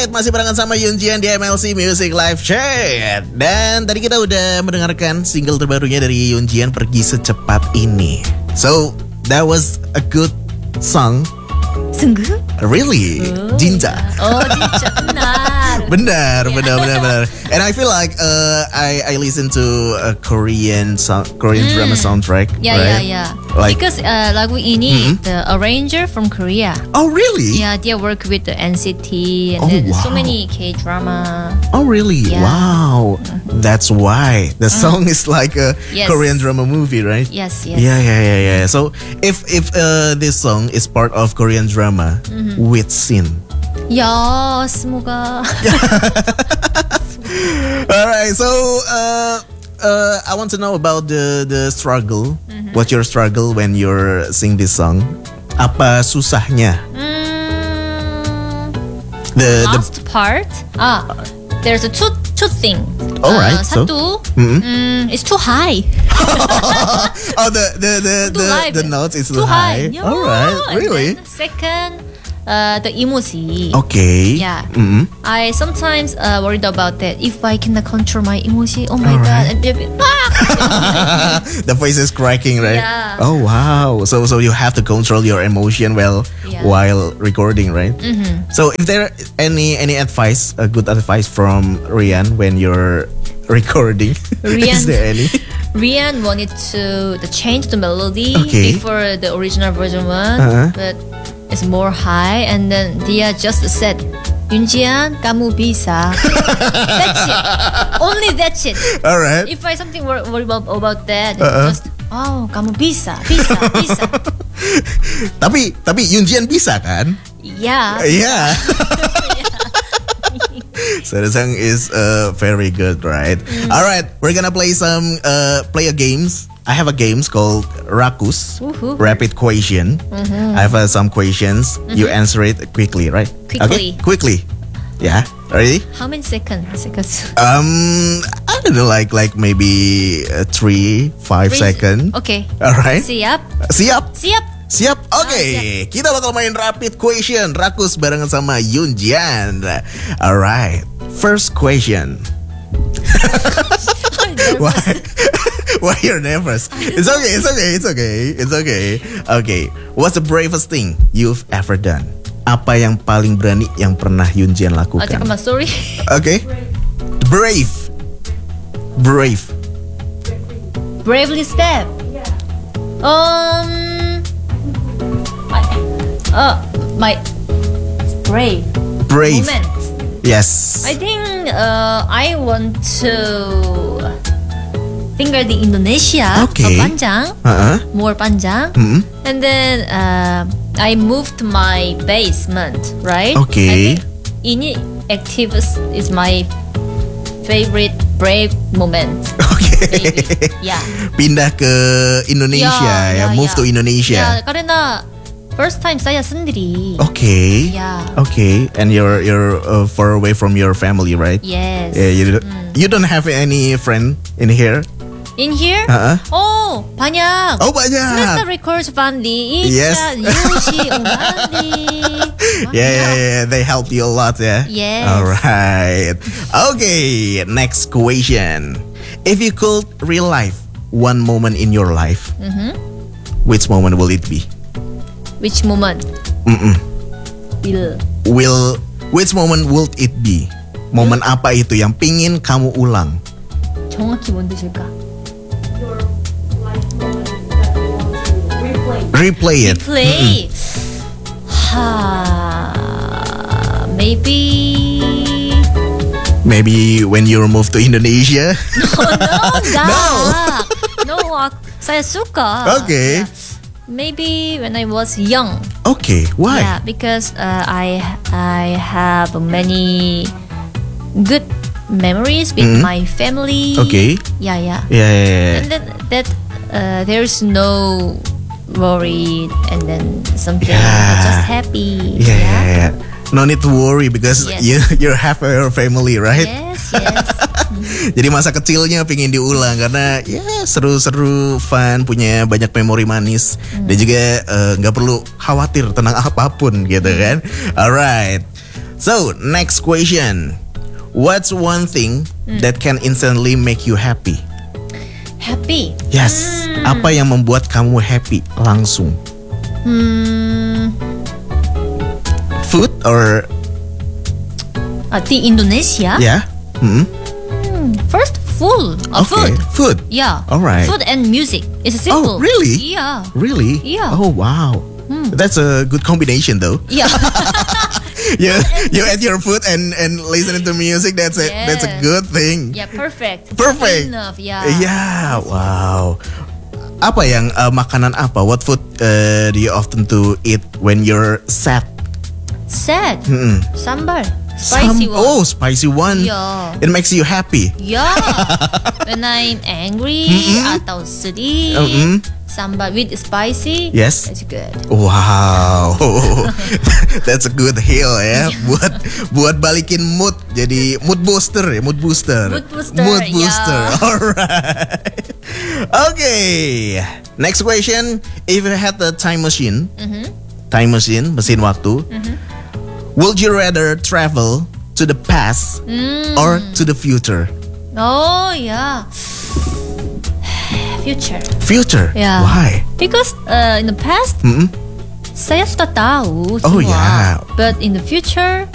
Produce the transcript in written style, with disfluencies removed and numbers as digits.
Alright, masih barengan sama Yunjian di MLC Music Live Chat. Dan tadi kita udah mendengarkan single terbarunya dari Yunjian, Pergi Secepat Ini. So, that was a good song. Sungguh? Really? Jinja. Oh, Jinja, benar. benar. And I feel like I listen to a Korean drama soundtrack. Yeah. Like, because lagu ini the arranger from Korea. Oh, really? Yeah, they work with the NCT and then so many K-drama. Oh, really? Yeah. Wow. That's why the song is like a Korean drama movie, right? Yes. Yeah. So if this song is part of Korean drama, with scene. Ya, semoga. Alright, so I want to know about the struggle. What's your struggle when you're sing this song? Apa susahnya? The last part. There's a two things. Alright, satu, it's too high. Oh, the notes is too high. Yeah. Alright, really? Second, the emoji. Okay. Yeah. I sometimes worried about that. If I cannot control my emoji, oh my god, and the voice is cracking, right? Yeah. Oh wow. So you have to control your emotion while recording, right? So if there any advice, a good advice from Rian when you're recording, is there any? Rian wanted to change the melody before the original version one, but it's more high, and then Dia just said, Yunjian, kamu bisa. That's it. Only that's it. Alright. If I something worry about that, just kamu bisa. Tapi Yunjian bisa kan? Yeah. Yeah. So the song is very good, right? Alright, we're gonna play a games. I have a games called Rakus, Rapid Question. I have some questions. You answer it quickly, right? Quickly. Okay? Quickly. Yeah. Ready? How many seconds? I don't know, like maybe 3-5 seconds. Okay. Alright. Siap. Oke, kita bakal main Rapid Question Rakus barengan sama Yunjian. Alright. First question. Why you're nervous? It's okay. Okay. What's the bravest thing you've ever done? Apa yang paling berani yang pernah Yunjian lakukan? 잠깐만, sorry. Okay. Brave. Bravely step. My brave moment. Yes. I think I want to finger the Indonesia. Panjang. More panjang. And then I moved my basement, right? Okay. I think ini activist is my favorite brave moment. Okay. Yeah. Pindah ke Indonesia, move to Indonesia. Yeah, karena first time saya sendiri. Okay. Yeah. Okay. And you're far away from your family, right? Yes. Yeah. You don't have any friend in here? In here? Oh, banyak. Oh, banyak. Semester Records family. Yes. Yushi, Umandi. Yeah. They help you a lot, yeah? Yes. Alright. Okay, next question. If you could relive one moment in your life, which moment will it be? Which moment? Which moment would it be? Momen apa itu yang pingin kamu ulang? 정확히 뭔 뜻일까? Replay it. Maybe when you move to Indonesia. No, saya suka. Okay. Yeah. Maybe when I was young. Okay, why? Yeah, because I have many good memories with my family. Okay. Yeah. Yeah. And then that there's no worry, and then something just happy. Yeah. No need to worry because you have your family, right? Yes. Jadi masa kecilnya pingin diulang karena seru-seru, fun, punya banyak memori manis dan juga nggak perlu khawatir tentang apapun gitu kan. Alright. So, next question. What's one thing that can instantly make you happy? Happy. Yes. Apa yang membuat kamu happy langsung? Food or di Indonesia? Yeah. First, food. Okay. Food. Yeah. All right. Food and music. It's simple. Oh, really? Yeah. Really? Yeah. Oh, wow. That's a good combination, though. Yeah. you eat your food and listening to music. That's a good thing. Yeah, perfect. Perfect. Enough. Yeah. Yeah. Wow. Apa yang makanan apa? What food do you often to eat when you're sad? Sad. Sambar. Spicy one. Oh, spicy one. Yeah. It makes you happy. Yeah. When I'm angry atau sedih, sambar with spicy. Yes. That's good. Wow. That's a good heal ya. Buat balikin mood. Jadi mood booster ya, mood booster. Mood booster. Yeah. Alright. Okay. Next question. If you had the time machine, mesin waktu, would you rather travel to the past or to the future? Oh yeah. Future. Yeah. Why? Because in the past, saya sudah tahu semua. Oh yeah. But in the future,